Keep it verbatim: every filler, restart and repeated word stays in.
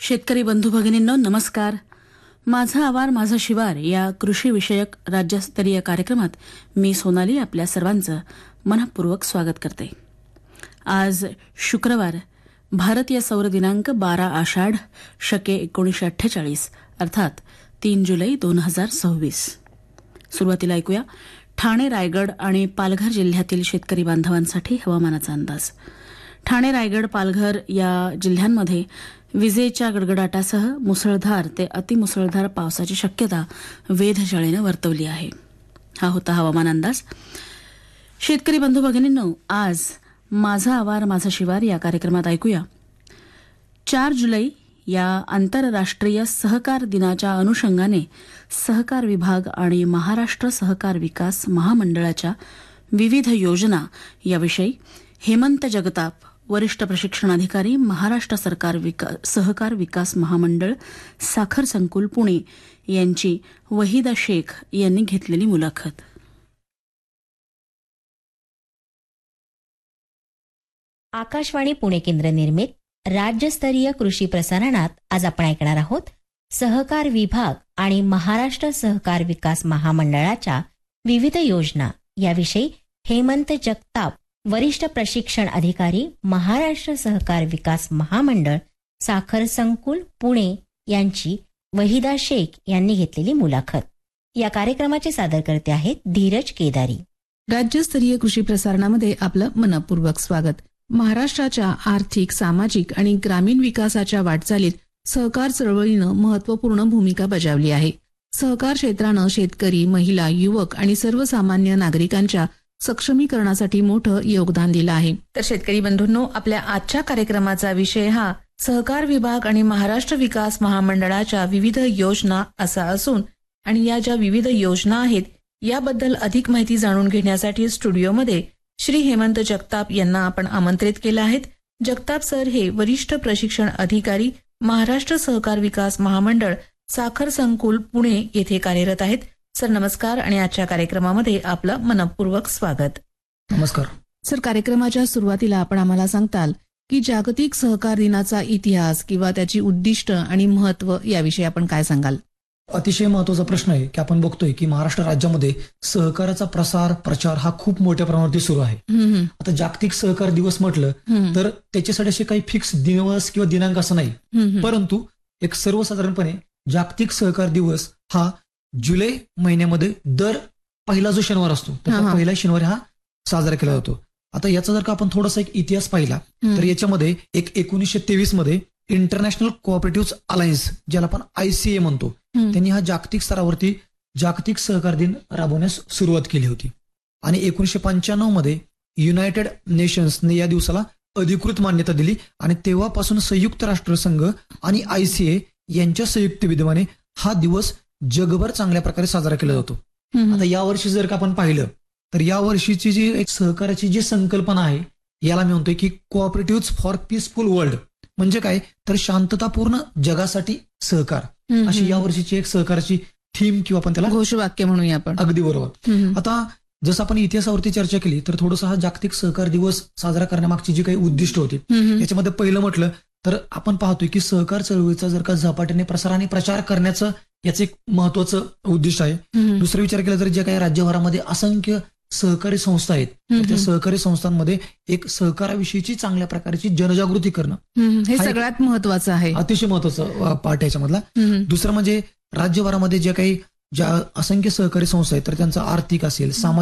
शेतकरी बंधू भगिनींनो नमस्कार. माझा आवार माझा शिवार या कृषी विषयक राज्यस्तरीय कार्यक्रमात मी सोनाली आपल्या सर्वांचं मनपूर्वक स्वागत करते. आज शुक्रवार, भारतीय सौर दिनांक बारा आषाढ शके एकोणीसशे अठ्ठेचाळीस अर्थात तीन जुलै दोन हजार सव्वीस. सुरुवातीला ऐकूया ठाणे, रायगड आणि पालघर जिल्ह्यातील शेतकरी बांधवांसाठी हवामानाचा अंदाज. ठाणे, रायगड, पालघर या जिल्ह्यांमध्ये विजेच्या गडगडाटासह मुसळधार ते अतिमुसळधार पावसाची शक्यता वेधशाळेनं वर्तवली आहे. हा होता हवामान अंदाज. शेतकरी बंधू भगिनींनो, आज माझा आवार माझा शिवार या कार्यक्रमात ऐकूया चार जुलै या आंतरराष्ट्रीय सहकार दिनाच्या अनुषंगाने सहकार विभाग आणि महाराष्ट्र सहकार विकास महामंडळाच्या विविध योजना याविषयी हेमंत जगताप, वरिष्ठ प्रशिक्षण अधिकारी, महाराष्ट्र सरकार विका, सहकार विकास महामंडळ, साखर संकुल, पुणे यांची वहिदा शेख यांनी घेतलेली मुलाखत. आकाशवाणी पुणे केंद्र निर्मित राज्यस्तरीय कृषी प्रसारणात आज आपण ऐकणार आहोत सहकार विभाग आणि महाराष्ट्र सहकार विकास महामंडळाच्या विविध योजना याविषयी हेमंत जगताप, वरिष्ठ प्रशिक्षण अधिकारी, महाराष्ट्र सहकार विकास महामंडळ, साखर संकुल, पुणे यांची वहिदा शेख यांनी घेतलेली मुलाखत. या कार्यक्रमाचे सादरकर्ते आहेत धीरज केदारी. राज्यस्तरीय कृषी प्रसारणामध्ये आपलं मनपूर्वक स्वागत. महाराष्ट्राच्या आर्थिक, सामाजिक आणि ग्रामीण विकासाच्या वाटचालीत सहकार चळवळीनं महत्वपूर्ण भूमिका बजावली आहे. सहकार क्षेत्रानं शेतकरी, महिला, युवक आणि सर्वसामान्य नागरिकांच्या सक्षमीकरणासाठी मोठं योगदान दिलं आहे. तर शेतकरी बंधूंनो, आपल्या आजच्या कार्यक्रमाचा विषय हा सहकार विभाग आणि महाराष्ट्र विकास महामंडळाच्या विविध योजना असा असून आणि या ज्या विविध योजना आहेत याबद्दल अधिक माहिती जाणून घेण्यासाठी स्टुडिओमध्ये श्री हेमंत जगताप यांना आपण आमंत्रित केलं आहे. जगताप सर हे वरिष्ठ प्रशिक्षण अधिकारी, महाराष्ट्र सहकार विकास महामंडळ, साखर संकुल, पुणे येथे कार्यरत आहेत. सर नमस्कार आणि आजच्या कार्यक्रमामध्ये आपलं मनपूर्वक स्वागत. नमस्कार सर. कार्यक्रमाच्या सुरुवातीला आपण आम्हाला सांगताल की जागतिक सहकार दिनाचा इतिहास किंवा त्याची उद्दिष्ट आणि महत्व याविषयी आपण काय सांगाल? अतिशय महत्वाचा प्रश्न आहे की आपण बघतोय की महाराष्ट्र राज्यामध्ये सहकाराचा प्रसार प्रचार हा खूप मोठ्या प्रमाणावरती सुरू आहे. आता जागतिक सहकार दिवस म्हटलं तर त्याच्यासाठी असे काही फिक्स दिवस किंवा दिनांक असं नाही, परंतु एक सर्वसाधारणपणे जागतिक सहकार दिवस हा जुलै महिन्यामध्ये दर पहिला जो शनिवार असतो त्याचा पहिला शनिवारी हा साजरा केला जातो. आता याचा जर का आपण थोडासा एक इतिहास पाहिला तर याच्यामध्ये एक एकोणीसशे तेवीस मध्ये इंटरनॅशनल कोऑपरेटिव्ह अलायन्स, ज्याला आपण आयसीए म्हणतो, त्यांनी हा जागतिक स्तरावरती जागतिक सहकार दिन राबवण्यास सुरुवात केली होती. आणि एकोणीसशे पंच्याण्णव मध्ये युनायटेड नेशन्सने या दिवसाला अधिकृत मान्यता दिली आणि तेव्हापासून संयुक्त राष्ट्रसंघ आणि आयसीए यांच्या संयुक्त विद्यमाने हा दिवस जगभर चांगल्या प्रकारे साजरा केला जातो. आता यावर्षी जर का आपण पाहिलं तर या वर्षीची जी एक सहकाराची जी संकल्पना आहे याला मी म्हणतोय की कोऑपरेटिव्ह फॉर पीसफुल वर्ल्ड. म्हणजे काय तर शांततापूर्ण जगासाठी सहकार, अशी या वर्षीची एक सहकाराची थीम किंवा आपण त्याला घोषवाक्य म्हणूया आपण. अगदी बरोबर. आता जसं आपण इतिहासावरती चर्चा केली तर थोडंसं हा जागतिक सहकार दिवस साजरा करण्यामागची जी काही उद्दिष्ट होती याच्यामध्ये पहिलं म्हटलं तर आपण पाहतोय की सहकार चळवळीचा जर का झपाट्याने प्रसार आणि प्रचार करण्याचं याचं एक महत्वाचं उद्दिष्ट आहे. दुसरं विचार केला तर ज्या काही राज्यभरामध्ये असंख्य सहकारी संस्था आहेत तर त्या सहकारी संस्थांमध्ये एक सहकाराविषयीची चांगल्या प्रकारची जनजागृती करणं हे सगळ्यात महत्वाचं आहे, अतिशय महत्वाचं पार्ट याच्यामधला. दुसरं म्हणजे राज्यभरामध्ये ज्या काही ज्या असंख्य सहकारी संस्था आहेत तर त्यांचा आर्थिक असेल, सामाजिक